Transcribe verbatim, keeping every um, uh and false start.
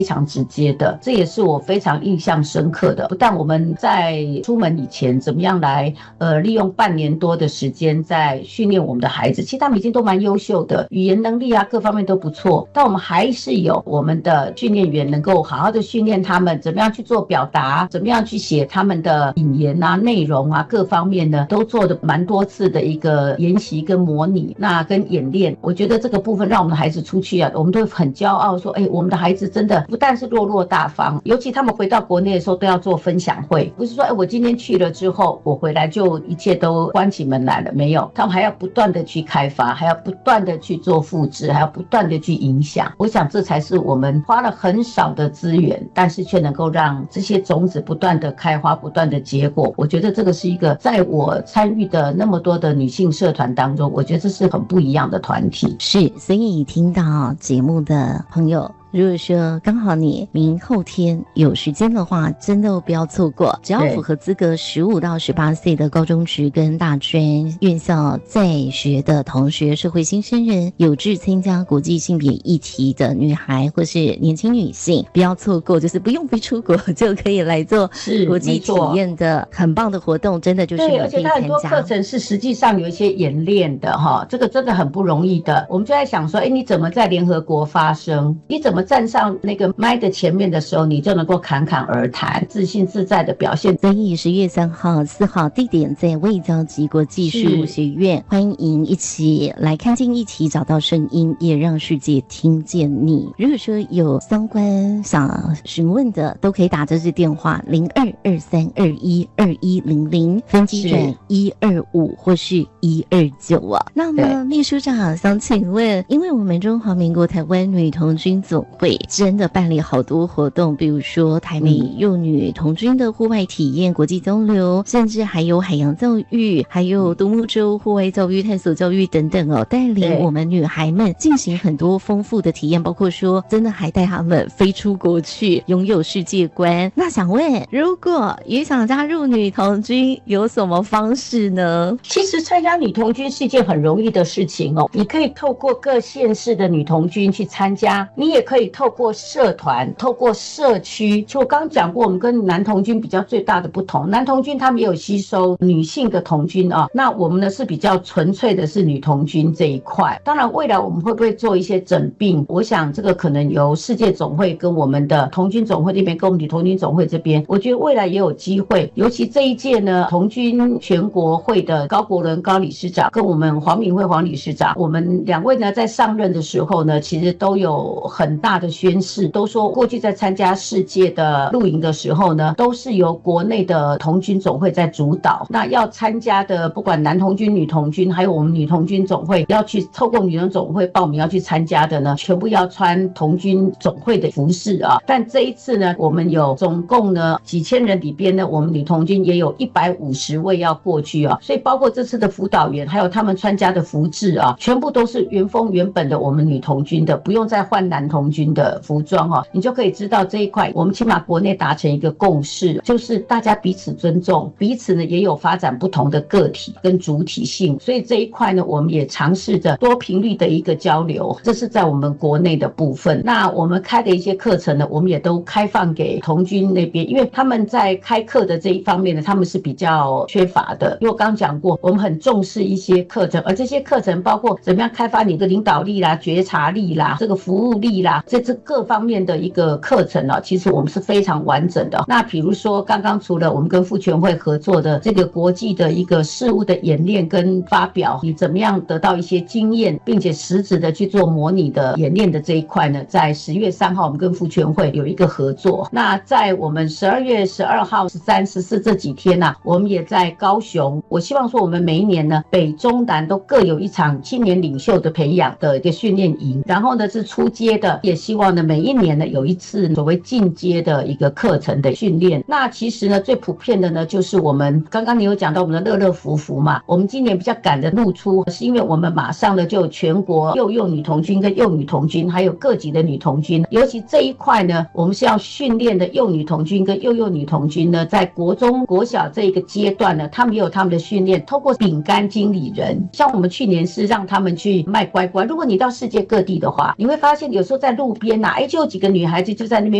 常直接的，这也是我非常印象深刻的。不但我们在出门以前怎么样来呃利用半年多的时间在训练我们的孩子，其实他们已经都蛮优秀的，语言能力啊各方面都不错，但我们还是有我们的训练员能够好好的训练他们怎么样去做表达，怎么样去写他们的引言啊内容啊各方面呢都做的蛮多次的一个研习跟模拟，那跟演练，我觉得这个部分让我们的孩子出去啊，我们都很骄傲说，哎，我们的孩子真的不但是落落大方，尤其他们回到国内的时候都要做分享会，不是说哎我今天去了之后我回来就一切都关起门来了，没有，他们还要不断的去开发，还要不断的去做复制，还要不断的去影响。我想这才是我们花了很少的资源，但是却能够让这些种子不断的开花，不断的结果。我觉得这个是一个在我参与的那么多的女性社团当中，我觉得这是很不一样的团体。 是，所以听到节目的朋友，如果说刚好你明后天有时间的话，真的不要错过，只要符合资格十五到十八岁的高中职跟大专院校在学的同学，社会新生人，有志参加国际性别议题的女孩或是年轻女性，不要错过，就是不用飞出国就可以来做国际体验的很棒的活动，真的就是对，而且它很多课程是实际上有一些演练的哈，这个真的很不容易的。我们就在想说，哎，你怎么在联合国发声？你怎么站上那个麦的前面的时候，你就能够侃侃而谈，自信自在的表现。 所以十月三号、四号地点在卫交及国际事务学院，欢迎一起来看见议题，找到声音，也让世界听见你。如果说有相关想询问的，都可以打这支电话零二二三二一二一零零，分机转一二五或是一二九啊。那么秘书长想请问，因为我们中华民国台湾女童军总会真的办理好多活动，比如说台美幼女童军的户外体验、国际交流，甚至还有海洋教育，还有独木舟户外教育、探索教育等等哦，带领我们女孩们进行很多丰富的体验，包括说真的还带她们飞出国去，拥有世界观。那想问，如果也想加入女童军，有什么方式呢？ 其实参加女童军是一件很容易的事情哦，你可以透过各县市的女童军去参加，你也可以透过社团、透过社区。就我刚刚讲过，我们跟男童军比较最大的不同，男童军他们也有吸收女性的童军啊，那我们呢是比较纯粹的是女童军这一块。当然未来我们会不会做一些整并，我想这个可能由世界总会跟我们的童军总会这边跟我们女童军总会这边，我觉得未来也有机会。尤其这一届呢，童军全国会的高国伦高理事长跟我们黄敏惠黄理事长，我们两位呢在上任的时候呢，其实都有很大的宣示，都说过去在参加世界的露营的时候呢，都是由国内的童军总会在主导。那要参加的不管男童军、女童军，还有我们女童军总会要去透过女童总会报名要去参加的呢，全部要穿童军总会的服饰啊。但这一次呢，我们有总共呢几千人里边呢，我们女童军也有一百五十位要过去啊，所以包括这次的辅导员，还有他们参加的服制啊，全部都是原封原本的我们女童军的，不用再换男童军的服装啊，你就可以知道这一块我们起码国内达成一个共识，就是大家彼此尊重，彼此呢也有发展不同的个体跟主体性，所以这一块呢，我们也尝试着多频率的一个交流，这是在我们国内的部分。那我们开的一些课程呢，我们也都开放给童军那边，因为他们在开课的这一方面呢，他们是比较缺乏的。因为我刚刚讲过，我们很重视一些课程，而这些课程包括怎么样开发你的领导力啦、觉察力啦、这个服务力啦，这这各方面的一个课程啊，其实我们是非常完整的。那比如说刚刚除了我们跟妇权会合作的这个国际的一个事务的演练跟发表，你怎么样得到一些经验，并且实质的去做模拟的演练的这一块呢，在十月三号我们跟妇权会有一个合作。那在我们十二月十二号、十三、十四这几天啊，我们也在高雄。我希望说我们每一年呢，北中南都各有一场青年领袖的培养的一个训练营，然后呢是初阶的，也希望呢每一年呢有一次所谓进阶的一个课程的训练。那其实呢最普遍的呢就是我们刚刚你有讲到我们的乐乐福福嘛，我们今年比较赶的露出，是因为我们马上呢就有全国幼幼女童军跟幼女童军，还有各级的女童军，尤其这一块呢，我们是要训练的幼女童军跟幼幼女童军呢，在国中国小这一个阶段呢，他们也有他们的训练，透过饼干经理人，像我们去年是让他们去卖乖乖。如果你到世界各地的话，你会发现有时候在路路边呐、啊，哎，就有几个女孩子就在那边